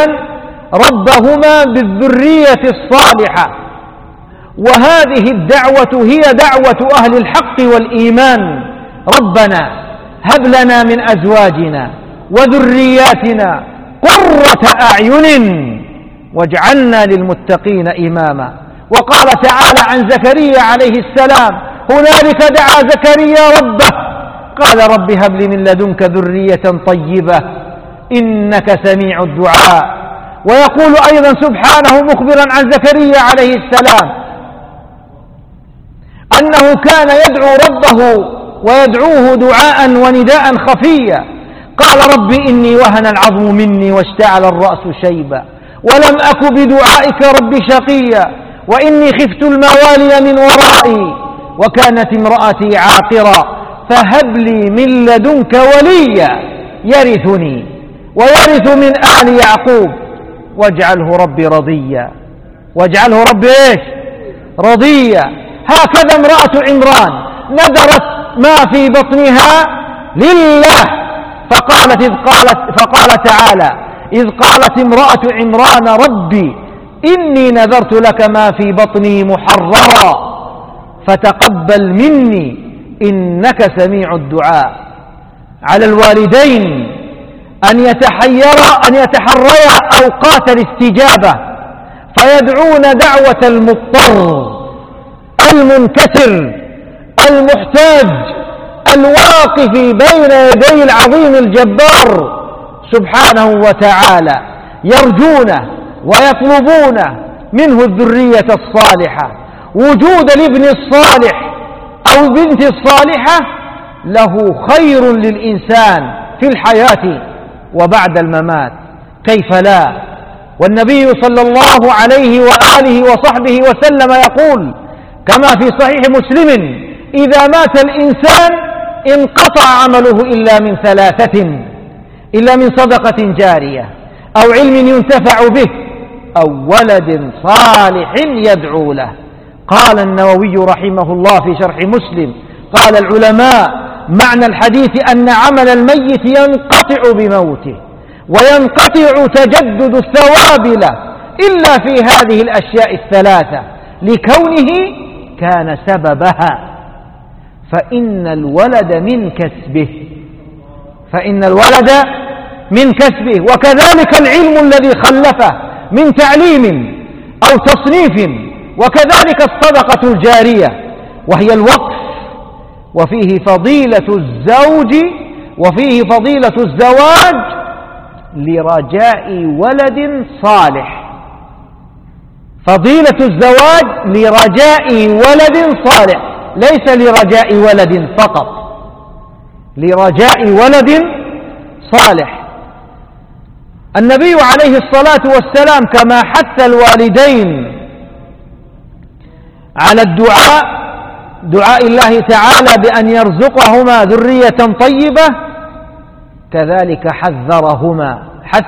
الوالدان ربهما بالذرية الصالحة، وهذه الدعوة هي دعوة أهل الحق والإيمان: ربنا هب لنا من أزواجنا وذرياتنا قرة أعين واجعلنا للمتقين إماما. وقال تعالى عن زكريا عليه السلام: هنالك دعا زكريا ربه قال رب هب لي من لدنك ذرية طيبة إنك سميع الدعاء. ويقول أيضا سبحانه مخبرا عن زكريا عليه السلام أنه كان يدعو ربه ويدعوه دعاء ونداء خفيا: قال رب إني وهن العظم مني واشتعل الرأس شيبا ولم أك بدعائك رب شقيا وإني خفت الموالي من ورائي وكانت امرأتي عاقرا فهب لي من لدنك وليا يرثني ويرث من آل يعقوب واجعله ربي رضيا. واجعله ربي إيش؟ رضيا. هكذا امرأة عمران نذرت ما في بطنها لله، فقال تعالى: إذ قالت امرأة عمران ربي إني نذرت لك ما في بطني محررا فتقبل مني إنك سميع الدعاء. على الوالدين أن يتحريا أوقات الاستجابة فيدعون دعوة المضطر المنكسر المحتاج الواقف بين يدي العظيم الجبار سبحانه وتعالى، يرجونه ويطلبون منه الذرية الصالحة. وجود الابن الصالح أو البنت الصالحة له خير للإنسان في الحياة وبعد الممات، كيف لا؟ والنبي صلى الله عليه وآله وصحبه وسلم يقول كما في صحيح مسلم: إذا مات الإنسان انقطع عمله إلا من ثلاثة: إلا من صدقة جارية أو علم ينتفع به أو ولد صالح يدعو له. قال النووي رحمه الله في شرح مسلم: قال العلماء معنى الحديث أن عمل الميت ينقطع بموته وينقطع تجدد الثواب له إلا في هذه الأشياء الثلاثة لكونه كان سببها. فإن الولد من كسبه وكذلك العلم الذي خلفه من تعليم أو تصنيف، وكذلك الصدقة الجارية وهي الوقف. وفيه فضيلة الزوج وفيه فضيلة الزواج لرجاء ولد صالح. فضيلة الزواج لرجاء ولد صالح، ليس لرجاء ولد فقط، لرجاء ولد صالح. النبي عليه الصلاة والسلام كما حث الوالدين على دعاء الله تعالى بأن يرزقهما ذرية طيبة، كذلك حثهما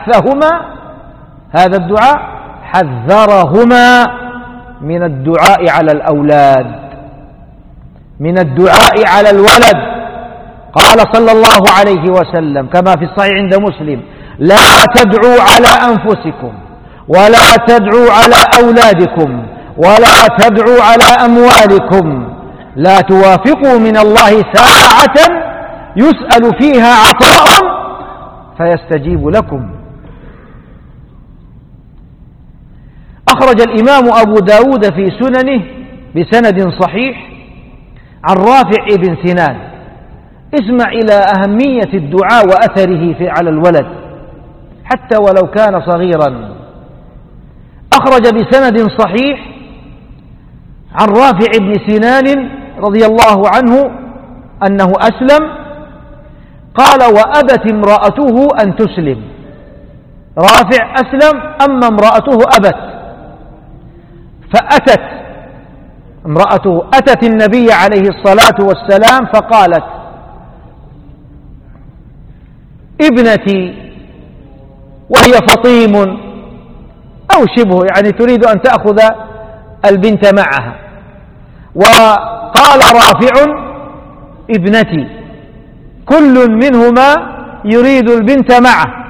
هذا الدعاء، حذرهما من الدعاء على الأولاد، من الدعاء على الولد. قال صلى الله عليه وسلم كما في الصحيح عند مسلم: لا تدعوا على أنفسكم ولا تدعوا على أولادكم ولا تدعوا على أموالكم، لا توافقوا من الله ساعة يسأل فيها عطاء فيستجيب لكم. أخرج الإمام أبو داود في سننه بسند صحيح عن رافع بن سنان. اسمع إلى أهمية الدعاء وأثره على الولد حتى ولو كان صغيرا. أخرج بسند صحيح عن رافع بن سنان رضي الله عنه أنه أسلم. قال: وأبت امرأته أن تسلم. رافع أسلم أما امرأته أبت، فأتت امرأته أتت النبي عليه الصلاة والسلام فقالت: ابنتي، وهي فطيم أو شبه، يعني تريد أن تأخذ البنت معها. وقال رافع: ابنتي، كل منهما يريد البنت معه.